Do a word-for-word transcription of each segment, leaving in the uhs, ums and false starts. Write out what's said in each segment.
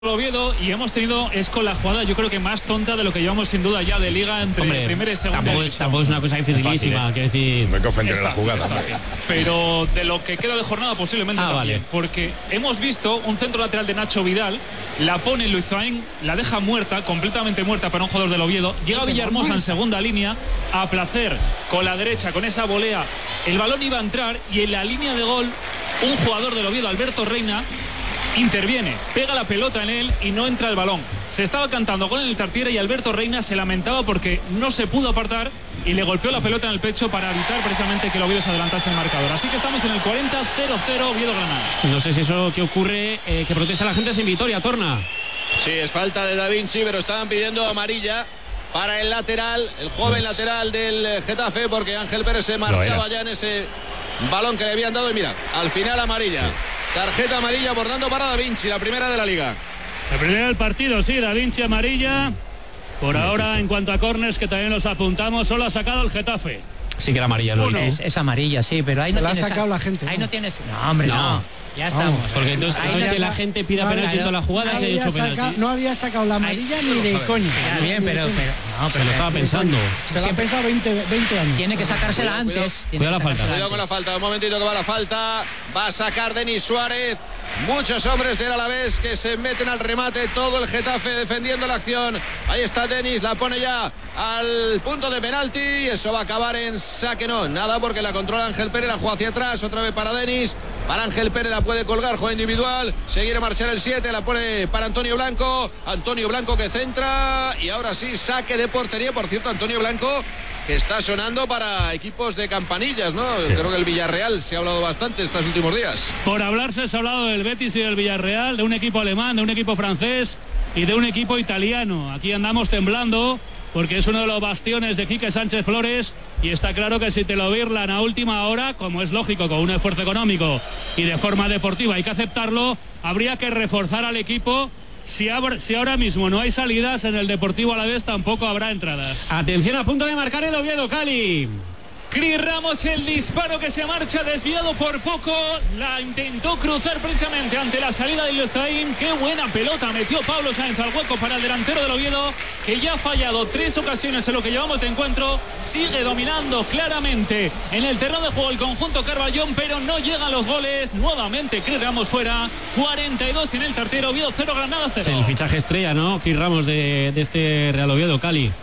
Oviedo y hemos tenido, es con la jugada yo creo que más tonta de lo que llevamos sin duda ya de liga entre Hombre, primera y segunda. Tampoco es, tampoco es una cosa dificilísima, ¿eh? Quiero decir, no hay que ofender está, la jugada. está, está, pero de lo que queda de jornada posiblemente ah, también, vale. porque hemos visto un centro lateral de Nacho Vidal, la pone Luizain, la deja muerta, completamente muerta para un jugador del Oviedo, llega Villahermosa en segunda línea, a placer con la derecha, con esa volea, el balón iba a entrar y en la línea de gol un jugador del Oviedo, Alberto Reina, interviene, pega la pelota en él y no entra el balón. Se estaba cantando gol en el Tartiere y Alberto Reina se lamentaba porque no se pudo apartar y le golpeó la pelota en el pecho para evitar precisamente que el Oviedo se adelantase el marcador. Así que estamos en el cuarenta cero cero Oviedo Granada. No sé si eso que ocurre, eh, que protesta la gente es en Vitoria, Torna. Sí, es falta de Da Vinci, pero estaban pidiendo amarilla para el lateral, el joven lateral del Getafe, porque Ángel Pérez se marchaba ya en ese balón que le habían dado y mira, al final amarilla. Tarjeta amarilla bordando para Da Vinci, la primera de la liga. La primera del partido, sí, Da Vinci amarilla. Por ahora, en cuanto a córners, que también los apuntamos, solo ha sacado el Getafe. Sí que era amarilla, ¿no? Es, es amarilla, sí, pero ahí no la ha tienes... sacado la gente. Ahí ¿no? no tienes... No, hombre, no. No. Ya estamos. Vamos, porque entonces ahí ahí no que la saca... gente pida no, penalti en claro, toda la jugada, no se ha había hecho saca, penalti. no había sacado la amarilla ahí, ni de coña. Está bien, pero... pero no, Se pero lo estaba pensando. Se lo ha pensado veinte, veinte años. Tiene que sacársela Cuidado, antes. cuidado. Tiene Cuidado que la falta. sacársela Cuidado con la antes. falta, un momentito que va la falta. Va a sacar Denis Suárez. Muchos hombres del Alavés que se meten al remate. Todo el Getafe defendiendo la acción. Ahí está Denis, la pone ya al punto de penalti. Eso va a acabar en saque. No, nada porque la controla Ángel Pérez. La juega hacia atrás, otra vez para Denis. Para Ángel Pérez la puede colgar, juega individual. Seguir a marchar el siete, la pone para Antonio Blanco. Antonio Blanco que centra. Y ahora sí, saque de portería. Por cierto, Antonio Blanco que está sonando para equipos de campanillas, ¿no? Sí. Creo que el Villarreal se ha hablado bastante estos últimos días. Por hablarse se ha hablado del Betis y del Villarreal, de un equipo alemán, de un equipo francés y de un equipo italiano. Aquí andamos temblando porque es uno de los bastiones de Quique Sánchez Flores y está claro que si te lo virlan a última hora, como es lógico, con un esfuerzo económico y de forma deportiva hay que aceptarlo, habría que reforzar al equipo. Si, abra, si ahora mismo no hay salidas en el Deportivo Alavés, tampoco habrá entradas. Atención, a punto de marcar el Oviedo, Cali. Cris Ramos, el disparo que se marcha desviado por poco, la intentó cruzar precisamente ante la salida de Luizain. Qué buena pelota metió Pablo Sáenz al hueco para el delantero del Oviedo, que ya ha fallado tres ocasiones en lo que llevamos de encuentro. Sigue dominando claramente en el terreno de juego el conjunto Carballón, pero no llegan los goles. Nuevamente Cris Ramos fuera, cuarenta y dos en el Tartiere. Oviedo cero, Granada cero. Es el fichaje estrella, ¿no? Cris Ramos de, de este Real Oviedo, Cali.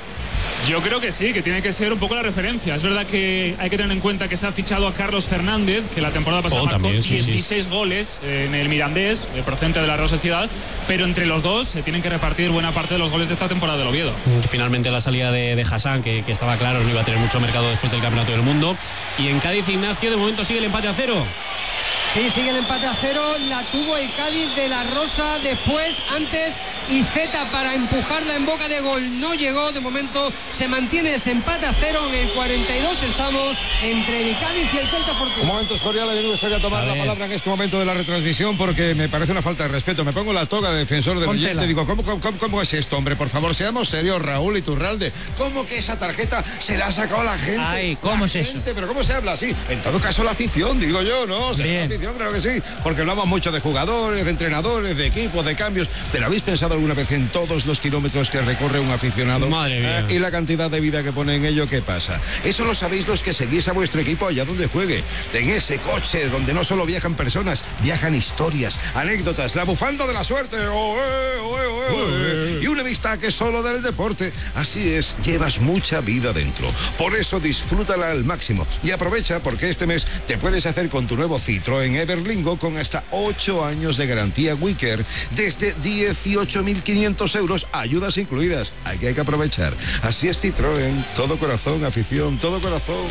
Yo creo que sí, que tiene que ser un poco la referencia. Es verdad que hay que tener en cuenta que se ha fichado a Carlos Fernández, que la temporada pasada oh, marcó también, sí, dieciséis sí. goles en el Mirandés, procedente de la Real Sociedad, pero entre los dos se tienen que repartir buena parte de los goles de esta temporada del Oviedo. Finalmente la salida de, de Hassan, que, que estaba claro, no iba a tener mucho mercado después del Campeonato del Mundo. Y en Cádiz, Ignacio, de momento sigue el empate a cero. Sí, sigue el empate a cero, la tuvo el Cádiz de la Rosa después, antes y Zeta para empujarla en boca de gol, no llegó, de momento se mantiene ese empate a cero, en el cuarenta y dos estamos entre el Cádiz y el Celta Fortuna. Un momento, Escorial, le gustaría tomar la palabra en este momento de la retransmisión porque me parece una falta de respeto, me pongo la toga de defensor del oyente, digo, ¿cómo, cómo, cómo es esto, hombre? Por favor, seamos serios, Raúl Iturralde, ¿cómo que esa tarjeta se la ha sacado la gente? Ay, ¿cómo la es gente, eso? Pero ¿cómo se habla así? En todo caso la afición, digo yo, ¿no? La afición, claro que sí, porque hablamos mucho de jugadores, de entrenadores, de equipos, de cambios, pero ¿habéis pensado alguna vez en todos los kilómetros que recorre un aficionado? Madre mía. Eh, y la cantidad de vida que pone en ello, ¿qué pasa? Eso lo sabéis los que seguís a vuestro equipo allá donde juegue, en ese coche donde no solo viajan personas, viajan historias, anécdotas, la bufanda de la suerte, ¡oe, oe, oe, oe! Y una vista que es solo del deporte. Así es, llevas mucha vida dentro. Por eso disfrútala al máximo y aprovecha porque este mes te puedes hacer con tu nuevo Citroën Everlingo con hasta ocho años de garantía Wicker desde dieciocho mil quinientos euros, ayudas incluidas. Aquí hay que aprovechar. Así es Citroën, todo corazón, afición, todo corazón.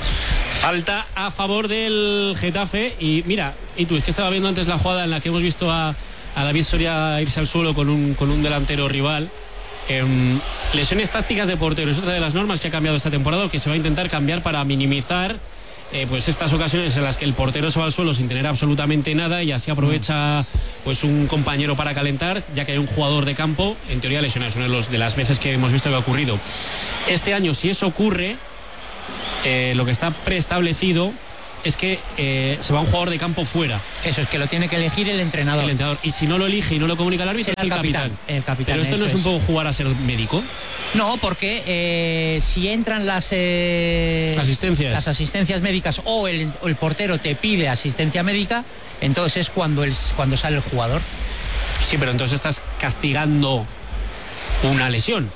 Falta a favor del Getafe y mira, y tú, es que estaba viendo antes la jugada en la que hemos visto a, a David Soria irse al suelo con un, con un delantero rival. Eh, lesiones tácticas de portero es otra de las normas que ha cambiado esta temporada, que se va a intentar cambiar para minimizar Eh, pues estas ocasiones en las que el portero se va al suelo sin tener absolutamente nada y así aprovecha pues un compañero para calentar, ya que hay un jugador de campo en teoría lesionado. Es una de, los, de las veces que hemos visto que ha ocurrido este año. Si eso ocurre, eh, lo que está preestablecido es que eh, se va un jugador de campo fuera. Eso es que lo tiene que elegir el entrenador. El entrenador. Y si no lo elige y no lo comunica al árbitro, Será es el el capitán, capitán. el capitán, Pero esto no es eso un es. poco jugar a ser médico. No, porque eh, si entran las eh, Asistencias. las asistencias médicas o el, o el portero te pide asistencia médica, entonces es cuando el, cuando sale el jugador. Sí, pero entonces estás castigando una lesión.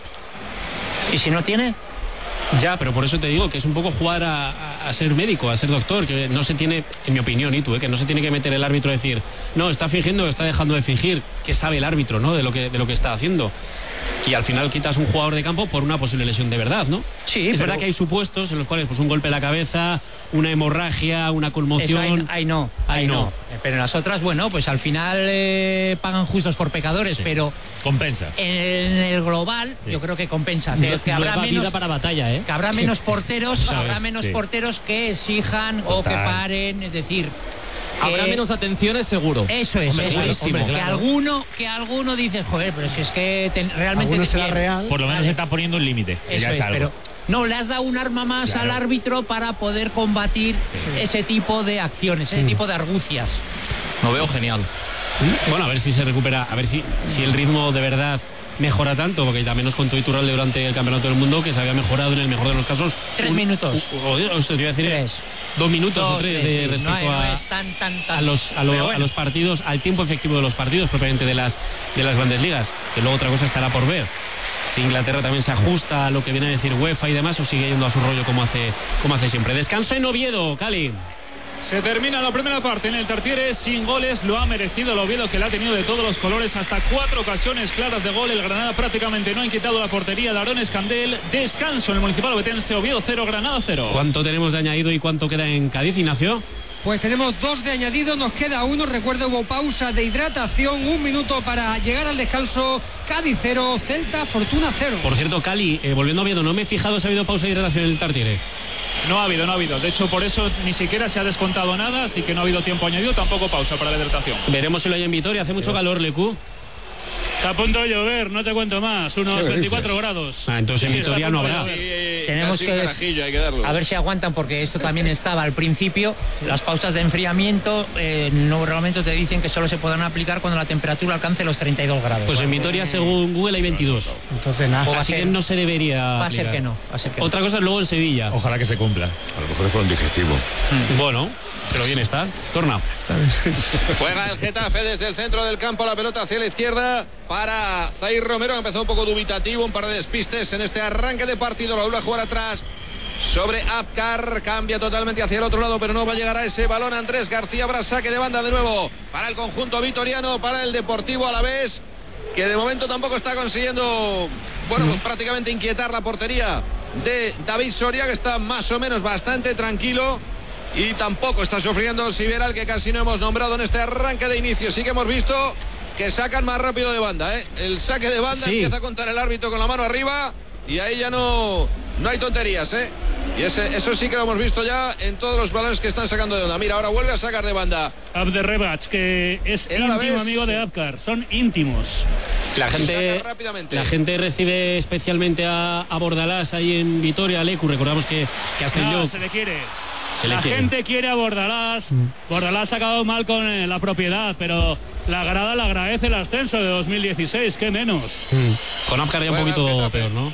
¿Y si no tiene? Ya, pero por eso te digo que es un poco jugar a, a, a ser médico, a ser doctor, que no se tiene, en mi opinión, y tú, ¿eh? que no se tiene que meter el árbitro a decir, no, está fingiendo, está dejando de fingir, que sabe el árbitro, ¿no? De lo que, de lo que está haciendo. Y al final quitas un jugador de campo por una posible lesión de verdad, ¿no? Sí, es pero... verdad que hay supuestos en los cuales pues un golpe en la cabeza, una hemorragia, una conmoción. Eso, ahí, ahí no, ahí, ahí no. no. Pero en las otras, bueno, pues al final eh, pagan justos por pecadores, sí. Pero compensa. En el global, sí. Yo creo que compensa. Que, que habrá menos vida para batalla, ¿eh? Que habrá menos sí. porteros, ¿Sabes? habrá menos sí. porteros que exijan Total. O que paren, es decir. Habrá que... menos atenciones seguro. Eso es, hombre, eso hombre, es. hombre, Que claro. alguno, que alguno dices, joder, pero si es que te, realmente te será real. Por lo menos vale. Se está poniendo un límite. Eso ya es, es algo. pero no, le has dado un arma más claro. al árbitro para poder combatir sí. ese tipo de acciones, ese sí. tipo de argucias. Lo veo genial. Bueno, a ver si se recupera, a ver si, si el ritmo de verdad mejora tanto, porque también nos contó Iturralde durante el Campeonato del Mundo que se había mejorado en el mejor de los casos. Tres un, minutos. O, o, o sea, te iba a decir tres. Dos minutos Dos, o tres, tres de, sí. respecto no hay, no a, es tan, tan, tan. a, los, a, lo, bueno. a los partidos, al tiempo efectivo de los partidos, propiamente de las, de las grandes ligas, que luego otra cosa estará por ver. Si Inglaterra también se ajusta a lo que viene a decir UEFA y demás, o sigue yendo a su rollo como hace, como hace siempre. Descanso en Oviedo, Cali. Se termina la primera parte en el Tartiere sin goles, lo ha merecido el Oviedo, que la ha tenido de todos los colores, hasta cuatro ocasiones claras de gol. El Granada prácticamente no ha inquietado la portería de Aarón Escandel. Descanso en el Municipal Obetense, Oviedo cero, Granada cero. ¿Cuánto tenemos de añadido y cuánto queda en Cádiz, Ignacio? Pues tenemos dos de añadido, nos queda uno. Recuerda, hubo pausa de hidratación, un minuto para llegar al descanso. Cádiz cero, Celta, Fortuna cero. Por cierto, Cali, eh, volviendo a Oviedo, no me he fijado si ha habido pausa de hidratación en el Tartiere. No ha habido, no ha habido. De hecho, por eso ni siquiera se ha descontado nada, así que no ha habido tiempo añadido, tampoco pausa para la hidratación. Veremos si lo hay en Vitoria. Hace mucho calor, Lecu. Está a punto de llover, no te cuento más, unos veinticuatro grados. Ah, entonces en Sí, Vitoria está no a punto de habrá. llover. Sí, Tenemos casi que, un carajillo, hay que darlos. a ver si aguantan, porque esto también estaba al principio. Las pausas de enfriamiento eh, no realmente te dicen que solo se podrán aplicar cuando la temperatura alcance los treinta y dos grados. Pues en Vitoria, según Google, hay veintidós. Entonces nada. Pues así que no se debería Va a aplicar. ser que no. Va a ser que Otra no. cosa es luego en Sevilla. Ojalá que se cumpla. A lo mejor es por un digestivo. Mm. Bueno, pero bien está. Torna. Juega el Getafe desde el centro del campo, la pelota hacia la izquierda para Zair Romero, que empezó un poco dubitativo, un par de despistes en este arranque de partido, lo vuelve a jugar atrás sobre Apcar, cambia totalmente hacia el otro lado, pero no va a llegar a ese balón. Andrés García Bra, saque de banda de nuevo para el conjunto vitoriano, para el Deportivo Alavés, que de momento tampoco está consiguiendo, bueno, pues prácticamente inquietar la portería de David Soria, que está más o menos bastante tranquilo. Y tampoco está sufriendo Siberal, que casi no hemos nombrado en este arranque de inicio. Sí que hemos visto que sacan más rápido de banda, ¿eh? El saque de banda, sí. Empieza a contar el árbitro con la mano arriba y ahí ya no, no hay tonterías, ¿eh? Y ese, eso sí que lo hemos visto ya en todos los balones que están sacando de onda. Mira, ahora vuelve a sacar de banda Abderrebach, que es Era íntimo vez, amigo sí. de Apcar, son íntimos. La gente, Saca rápidamente. la gente recibe especialmente a, a Bordalás ahí en Vitoria, Lecu. Recordamos que, que ascendió. No, se le quiere. Se le la quiere. gente quiere a Bordalás. Bordalás ha acabado mal con eh, la propiedad, pero la grada le agradece el ascenso de dos mil dieciséis, qué menos. Mm. Con Apcar ya un Juega el poquito Getafe. peor, ¿no?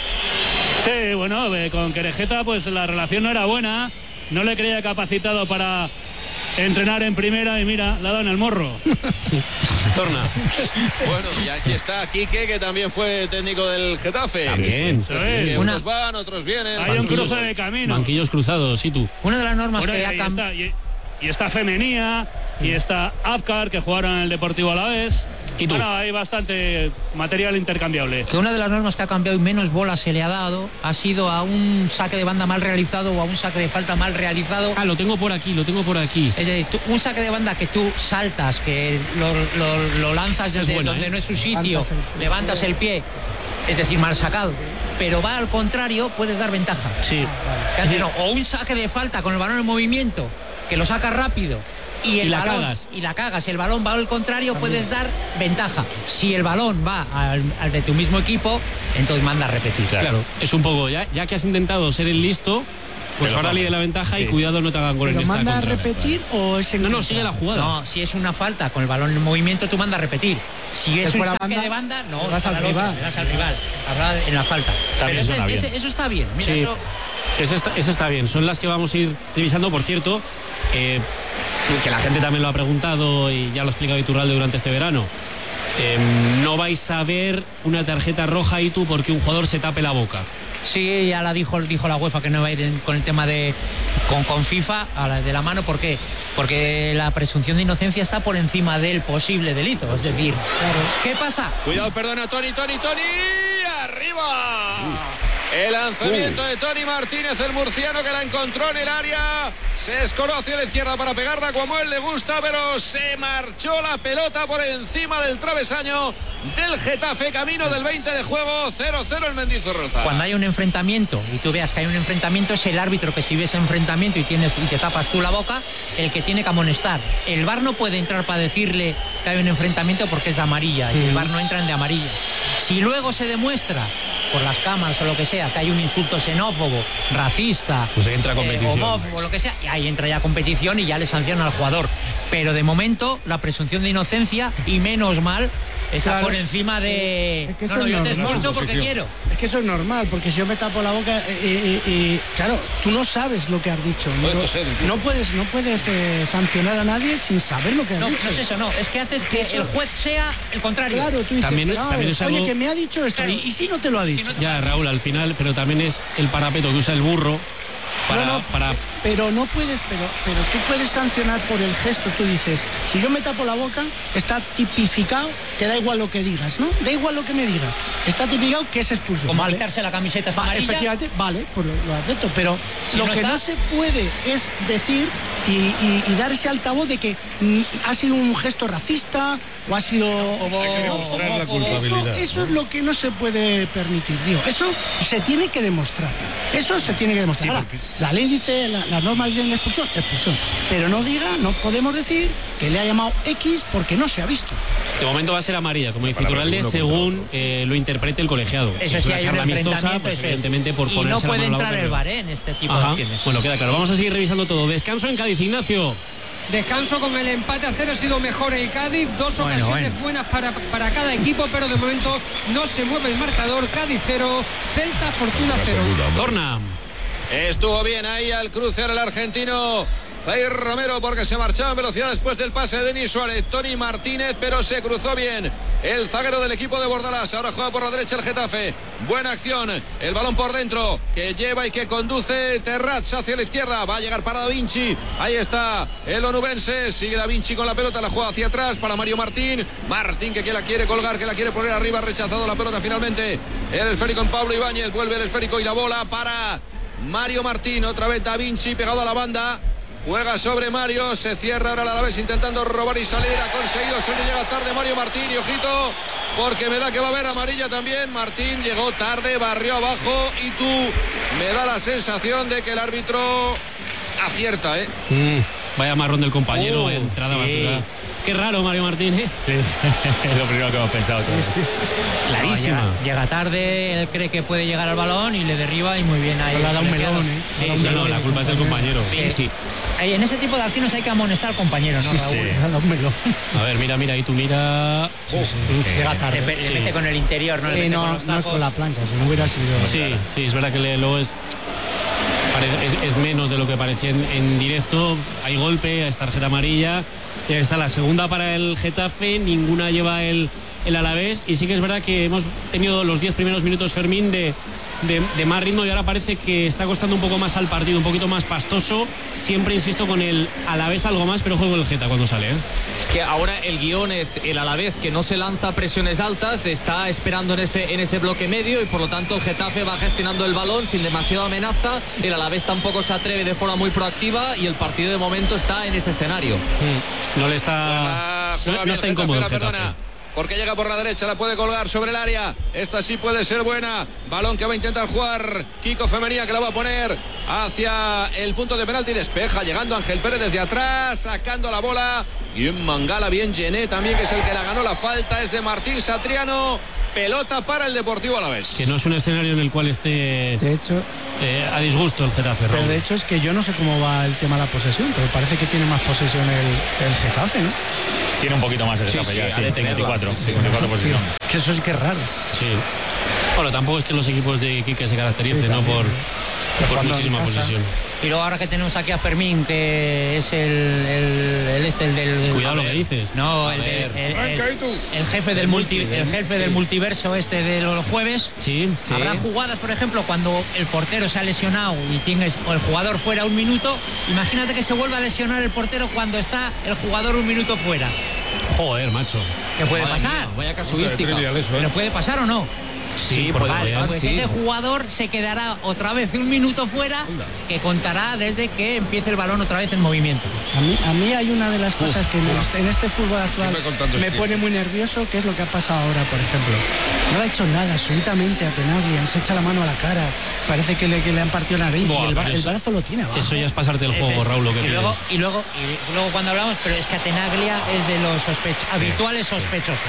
Sí, bueno, eh, con Querejeta pues la relación no era buena, no le creía capacitado para entrenar en primera y mira, le ha dado en el morro. Torna. Bueno, y aquí está Quique, que también fue técnico del Getafe. También. Eso es. Que Una- unos van, otros vienen. Hay un cruce de caminos. Banquillos cruzados, ¿y tú? Una de las normas Bueno, que ha y, cambiado. está, y, y está Femenía, y está Apcar, que jugaron en el Deportivo Alavés. ¿Y tú? Bueno, hay bastante material intercambiable. Que una de las normas que ha cambiado y menos bolas se le ha dado ha sido a un saque de banda mal realizado o a un saque de falta mal realizado. Ah, lo tengo por aquí, lo tengo por aquí. Es decir, tú- un saque de banda que tú saltas, que lo, lo- lo lanzas Esa es desde buena, donde ¿eh? no es su sitio, levantas el pie, es decir, mal sacado, pero va al contrario, puedes dar ventaja. Sí. Es decir, no, o un saque de falta con el balón en movimiento, que lo sacas rápido. Y, el Y la balón, cagas. y la cagas, el balón va al contrario, puedes dar ventaja. Si el balón va al, al de tu mismo equipo, entonces manda a repetir. Claro, es un poco, ya, ya que has intentado ser el listo, pues ahora líder la ventaja sí. y cuidado no te hagan gol en esta ¿Manda a contra. repetir o es en No, no, sigue la jugada. No, si es una falta con el balón en movimiento, tú mandas a repetir. Si es un saque banda, de banda, no, vas al rival. Le das al rival. Habrá en la falta. Pero ese, ese, eso está bien. Mira, sí. eso... Ese está, ese está bien. Son las que vamos a ir revisando, por cierto. Eh, que la gente también lo ha preguntado y ya lo ha explicado Iturralde durante este verano. Eh, no vais a ver una tarjeta roja y tú porque un jugador se tape la boca. Sí, ya la dijo, dijo la UEFA que no va a ir en, con el tema de con, con FIFA a la, de la mano. ¿Por qué? Porque la presunción de inocencia está por encima del posible delito. Es decir, claro. ¿Qué pasa? Cuidado, perdona, Tony, Tony, Tony. ¡Arriba! El lanzamiento de Tony Martínez, el murciano, que la encontró en el área. Se escoró hacia la izquierda para pegarla como a él le gusta, pero se marchó la pelota por encima del travesaño del Getafe, camino del veinte de juego. Cero cero el Mendizorroza. Cuando hay un enfrentamiento y tú veas que hay un enfrentamiento, es el árbitro que, si ves enfrentamiento y tienes y te tapas tú la boca, el que tiene que amonestar. El V A R no puede entrar para decirle que hay un enfrentamiento porque es de amarilla, y el V A R no entra en de amarilla. Si luego se demuestra por las cámaras o lo que sea que hay un insulto xenófobo, racista, pues entra a competición, eh, homófobo, lo que sea, y ahí entra ya competición y ya le sancionan al jugador. Pero de momento la presunción de inocencia, y menos mal, está claro, por encima de... Es que no, no, yo te expulso porque posición. quiero. Es que eso es normal, porque si yo me tapo la boca y, y, y claro, tú no sabes lo que has dicho. No, no puedes, no puedes eh, sancionar a nadie sin saber lo que has no, dicho. No es eso, no. Es que haces que eso, el juez sea el contrario. Claro, tú dices, también, claro, también es algo... oye, que me ha dicho esto, claro, y, y si no te lo ha dicho. Si no te ya, Raúl, al final, pero también es el parapeto que usa el burro. Para, no, no, para... pero no puedes, pero, pero tú puedes sancionar por el gesto. Tú dices, si yo me tapo la boca, está tipificado que da igual lo que digas, ¿no? Da igual lo que me digas. Está tipificado que es expulsión. Como vale. quitarse la camiseta Va, amarilla. efectivamente, vale, pues lo, lo acepto. Pero si lo no que está... no se puede es decir y, y, y dar ese altavoz de que mm, ha sido un gesto racista o ha sido... O, Hay que demostrar o, la culpabilidad. Eso, eso ¿no? es lo que no se puede permitir, digo. Eso se tiene que demostrar. Eso se tiene que demostrar. Sí, porque... Ahora, la ley dice, la, las normas dicen expulsión, expulsión. Pero no diga, no podemos decir que le ha llamado X porque no se ha visto. De momento va a ser amarilla, como dice Iturralde, según eh, lo interprete el colegiado. Eso si es sí, una hay charla un amistosa, pues evidentemente por y ponerse no puede la mano entrar la el V A R ¿eh? en este tipo Ajá. de acciones. Bueno, queda claro. Vamos a seguir revisando todo. Descanso en Cádiz, Ignacio. Descanso con el empate a cero, ha sido mejor el Cádiz, dos bueno, ocasiones bueno. buenas para, para cada equipo, pero de momento no se mueve el marcador. Cádiz cero, Celta Fortuna cero. Torna. Estuvo bien ahí al crucear el argentino Zaire Romero, porque se marchaba en velocidad después del pase de Denis Suárez. Tony Martínez, pero se cruzó bien el zaguero del equipo de Bordalás. Ahora juega por la derecha el Getafe. Buena acción, el balón por dentro que lleva y que conduce Terrats hacia la izquierda. Va a llegar para Da Vinci. Ahí está el onubense. Sigue Da Vinci con la pelota, la juega hacia atrás para Mario Martín. Martín que, que la quiere colgar, que la quiere poner arriba. Rechazado la pelota finalmente. El esférico en Pablo Ibáñez. Vuelve el esférico y la bola para Mario Martín. Otra vez Da Vinci pegado a la banda. Juega sobre Mario, se cierra ahora a la vez intentando robar y salir, ha conseguido, se le llega tarde Mario Martín y ojito, porque me da que va a haber amarilla también. Martín llegó tarde, barrió abajo y tú me da la sensación de que el árbitro acierta, ¿eh? Mm, vaya marrón del compañero, uh, entrada sí. basura. Qué raro Mario Martín, ¿eh? Sí, es lo primero que hemos pensado todos. Sí, sí. Es clarísimo. No, llega, llega tarde, él cree que puede llegar al balón y le derriba y muy bien ahí. Le ha dado un melón, ¿eh? Sí, no, no, la culpa es del compañero. Sí. Sí. En ese tipo de acciones hay que amonestar al compañero, ¿no, sí, Raúl? Sí. Le ha dado un melón. A ver, mira, mira, y tú mira... Sí, sí. Llega tarde. Le, sí. le mete con el interior, ¿no? Le Sí, mete no, con los no es con la plancha, si no hubiera sido... Sí, claro. Sí, es verdad que le, luego es... Es, es menos de lo que parecía en, en directo. Hay golpe, es tarjeta amarilla. Y ahí está la segunda para el Getafe, ninguna lleva el, el Alavés. Y sí que es verdad que hemos tenido los diez primeros minutos, Fermín, de, de, de más ritmo, y ahora parece que está costando un poco más al partido, un poquito más pastoso. Siempre insisto con el Alavés algo más, pero juego el Geta cuando sale, ¿eh? Es que ahora el guión es el Alavés, que no se lanza presiones altas, está esperando en ese, en ese bloque medio, y por lo tanto el Getafe va gestionando el balón sin demasiada amenaza. El Alavés tampoco se atreve de forma muy proactiva y el partido de momento está en ese escenario. Mm. No le está... Juega, juega no, no está incómodo el Getafe. Perdona. Porque llega por la derecha, la puede colgar sobre el área. Esta sí puede ser buena. Balón que va a intentar jugar Kiko Femenía, que la va a poner hacia el punto de penalti. Despeja, llegando Ángel Pérez desde atrás, sacando la bola. Y en Mangala, bien Gené también, que es el que la ganó. La falta es de Martín Satriano. pelota para el Deportivo Alavés. Que no es un escenario en el cual esté de hecho eh, a disgusto el Getafe, pero Raúl. de hecho es que yo no sé cómo va el tema de la posesión, pero parece que tiene más posesión el, el Getafe, ¿no? Tiene un poquito más el Getafe, sí, ya, sí, sí, veinticuatro, sí, veinticuatro posición. Que eso sí que es raro. Sí. Bueno, tampoco es que los equipos de Quique se caractericen, Sí, ¿no? Por, por jugando en muchísima casa. posesión. Y luego ahora que tenemos aquí a Fermín, que es el, el, el este, el del... Cuidado lo que dices. No, A el, ver. del- el, el- Arranca, ¿y tú? el jefe del multi, el jefe del multiverso este de los jueves. Sí, sí. Habrá jugadas, por ejemplo, cuando el portero se ha lesionado y tienes o el jugador fuera un minuto. Imagínate que se vuelva a lesionar el portero cuando está el jugador un minuto fuera. Joder, macho. ¿Qué puede Madre pasar? mía, vaya casuística. ¿Pero puede pasar o no? Sí, Pues puede vale, pasar, pues sí. ese jugador se quedará otra vez un minuto fuera, que contará desde que empiece el balón otra vez en movimiento. A mí, a mí hay una de las cosas que en este, en este fútbol actual Siempre contando me este pone muy nervioso, que es lo que ha pasado ahora, por ejemplo. No le ha hecho nada absolutamente a Tenaglia, se echa la mano a la cara, parece que le, que le han partido la nariz Buah, y el, ba- pero el eso- brazo lo tiene abajo. Eso ya es pasarte el Eso juego, es. Raúl, lo que y pides. luego, y luego y luego cuando hablamos, pero es que a Tenaglia es de los sospech- habituales sospechosos.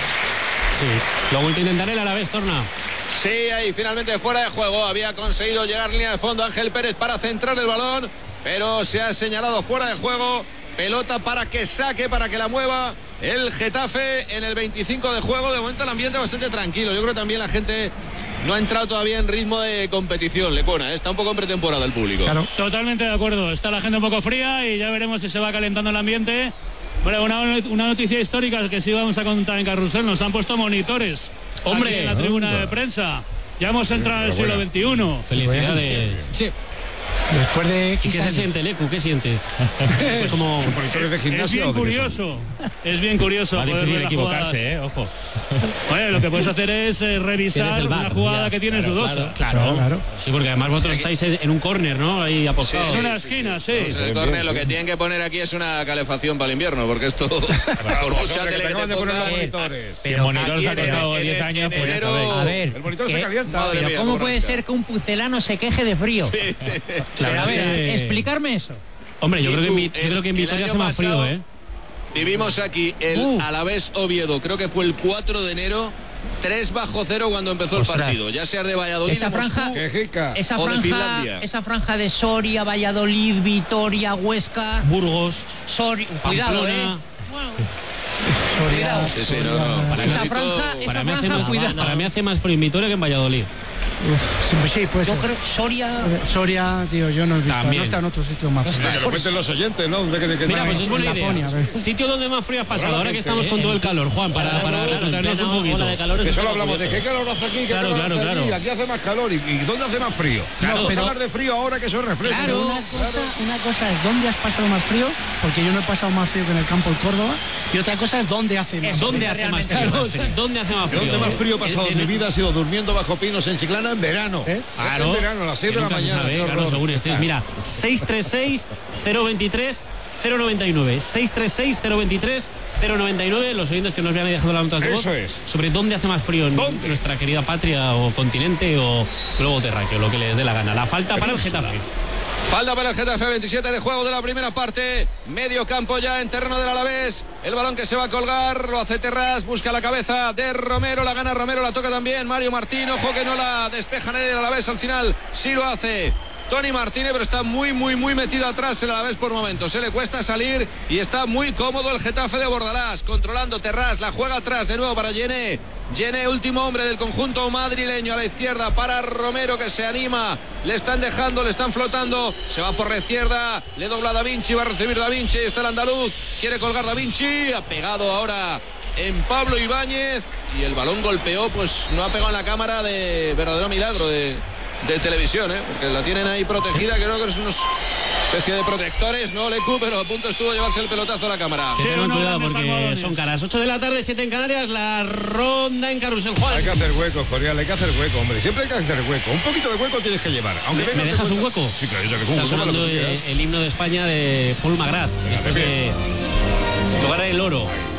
Sí. Lo ha vuelto a intentar el Alavés, Torna. Sí, ahí finalmente fuera de juego. Había conseguido llegar línea de fondo Ángel Pérez para centrar el balón, pero se ha señalado fuera de juego. Pelota para que saque, para que la mueva el Getafe en el veinticinco de juego. De momento el ambiente bastante tranquilo. Yo creo que también la gente no ha entrado todavía en ritmo de competición, Lecona. Está un poco en pretemporada el público. Claro. Totalmente de acuerdo. Está la gente un poco fría y ya veremos si se va calentando el ambiente. Bueno, una, una noticia histórica que sí vamos a contar en Carrusel. Nos han puesto monitores. Hombre, aquí en la tribuna anda. de prensa. Ya hemos entrado en el siglo veintiuno. Felicidades. Sí. Después de ¿Y X qué se años. siente, Lecu? ¿Qué sientes? Es como... ¿Son monitores de Es gimnasio bien o de qué son? curioso. Es bien curioso. Va a poder difícil ver las equivocarse, jugadas. eh, ojo. Oye, lo que puedes hacer es eh, Tienes revisar el V A R, una jugada ya. que tienes Claro, dudosa. Claro, claro. Claro. Sí, porque además vosotros estáis en, en un córner, ¿no? Ahí apostados. Es una esquina, sí. Pues el córner, lo que tienen que poner aquí es una calefacción para el invierno, porque esto por mucha Hombre, que tele te que acaban te de poner los pongan, monitores. Si el monitor se ha aquí en costado el- diez en años, pues ya enero- sabéis. A ver, El monitor se ¿qué? calienta. Madre Pero mía, ¿cómo cómo puede rasca. ser que un pucelano se queje de frío? Pero a ver, que- explicarme eso. Hombre, yo Y creo que, en tú, Vi- yo el- creo que en el Vitoria año hace más frío, pasado- ¿eh? Vivimos aquí el Uh. Alavés Oviedo, creo que fue el cuatro de enero, tres bajo cero cuando empezó Ostras. el partido. Ya sea de Valladolid, Esa de Moscú, franja- Quejica. Esa O de franja, Finlandia. esa franja de Soria, Valladolid, Vitoria, Huesca, Burgos, Soria, cuidado, eh. Pamplona. Cuidado. Sí, sí, no, no. Para Esa mí- franja, esa Para mí, hace franja, más, cuidado. para mí hace más frío en Vitoria que en Valladolid. Sí, pues sí, pues Yo creo que Soria. Soria, tío, yo no he visto, También. no está en otro sitio más frío. Que lo cuenten los oyentes, ¿no? ¿Dónde creen que Mira, están? pues es buena en idea. Laponia, a ver. Sitio donde más frío has pasado, la ahora que gente, estamos con todo el calor, Juan, para, para retratarnos un poquito. Que solo hablamos de qué calor hace aquí, qué Claro, calor claro, hace allí. claro. Aquí hace más calor. ¿Y, y dónde hace más frío? Claro, Vamos pero- a hablar de frío ahora que eso refresca. Pero una cosa, una cosa es dónde has pasado más frío, porque yo no he pasado más frío que en el campo del Córdoba, y otra cosa es dónde hace más frío. ¿Dónde hace más frío? ¿Dónde hace más Yo frío? donde más frío he pasado en mi En- vida ha sido durmiendo bajo pinos en Chiclana en verano. ¿Eh? Claro, En verano, a las seis de la que nunca se mañana. sabe, qué claro, horror. según estés. Mira, seis tres seis, cero veintitrés, cero noventa y nueve. seis tres seis, cero veintitrés, cero noventa y nueve. Los oyentes que nos vean ahí dejando las notas de voz. Eso es. Sobre dónde hace más frío en ¿Dónde? nuestra querida patria o continente o globo terráqueo, lo que les dé la gana. La falta para el Getafe. Falta para el Getafe, veintisiete de juego de la primera parte. Medio campo ya en terreno del Alavés. El balón que se va a colgar, lo hace Terrás, busca la cabeza de Romero, la gana Romero, la toca también Mario Martín. Ojo que no la despeja nadie del Alavés al final. Sí lo hace Tony Martínez, pero está muy, muy, muy metido atrás el Alavés por momentos. Se le cuesta salir y está muy cómodo el Getafe de Bordalás. Controlando Terrás, la juega atrás de nuevo para Yené. Yené, último hombre del conjunto madrileño a la izquierda para Romero, que se anima. Le están dejando, le están flotando. Se va por la izquierda, le dobla Da Vinci, va a recibir Da Vinci. Está el andaluz, quiere colgar Da Vinci. Ha pegado ahora en Pablo Ibáñez y el balón golpeó, pues no ha pegado en la cámara de verdadero milagro de, de televisión, ¿eh? Porque la tienen ahí protegida, creo que es unos especie de protectores, no Lecu, pero a punto estuvo de llevarse el pelotazo a la cámara. Que Sí, tengan unos cuidado grandes porque almohadones. son caras. ocho de la tarde, siete en Canarias, la ronda en Carrusel. Juan, Hay que hacer hueco, Corial, hay que hacer hueco, hombre. Siempre hay que hacer hueco. Un poquito de hueco tienes que llevar. Aunque ¿me vengas de dejas un cuenta- hueco? Sí, claro, yo que Está un hueco para lo sonando que eh, quieras. el himno de España de Paul McGrath, después Pepe. de lograr el oro.